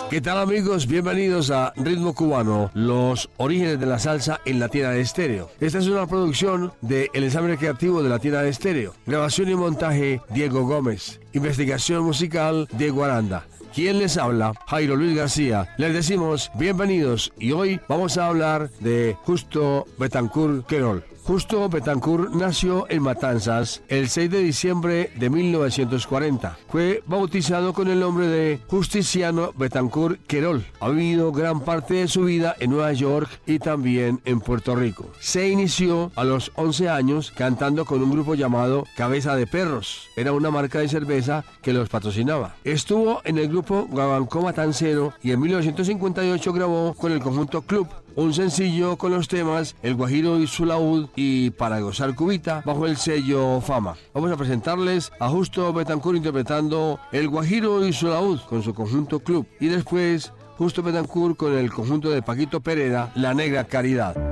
¿Qué tal, amigos? Bienvenidos a Ritmo Cubano, los orígenes de la salsa en la Tienda de Estéreo. Esta es una producción de El Ensamble Creativo de la Tienda de Estéreo. Grabación y montaje, Diego Gómez. Investigación musical, Diego Aranda. ¿Quién les habla? Jairo Luis García. Les decimos bienvenidos y hoy vamos a hablar de Justo Betancourt Querol. Justo Betancourt nació en Matanzas el 6 de diciembre de 1940. Fue bautizado con el nombre de Justiciano Betancourt Querol. Ha vivido gran parte de su vida en Nueva York y también en Puerto Rico. Se inició a los 11 años cantando con un grupo llamado Cabeza de Perros. Era una marca de cerveza que los patrocinaba. Estuvo en el grupo Guaguancó Matancero y en 1958 grabó con el conjunto Club un sencillo con los temas El Guajiro y su laúd y Para gozar cubita bajo el sello Fama. Vamos a presentarles a Justo Betancourt interpretando El Guajiro y su laúd con su conjunto Club y después Justo Betancourt con el conjunto de Paquito Pereda, La Negra Caridad.